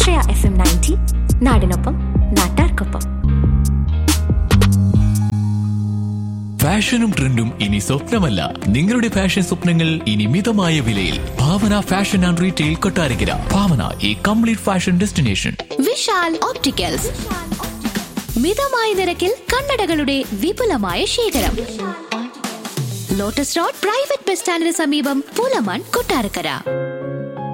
ആശ്രയ FM 90, നാടിനൊപ്പം നാട്ടാർക്കൊപ്പം. ഫാഷനും ട്രെൻഡും ഇനി സ്വപ്നമല്ല, നിങ്ങളുടെ ഫാഷൻ സ്വപ്നങ്ങൾ ഇനി മിതമായ വിലയിൽ. ഭാവന ഫാഷൻ ആൻഡ് റീറ്റെയിൽ കൊട്ടാരക്കര. ഭാവന, ഈ complete fashion destination. Vishal opticals, മിതമായ നിരക്കിൽ കണ്ണടകളുടെ വിപുലമായ ശേഖരം. ലോട്ടസ് റോഡ് പ്രൈവറ്റ് ബസ് സ്റ്റാൻഡിന് സമീപം, പുലമൺ, കൊട്ടാരക്കര.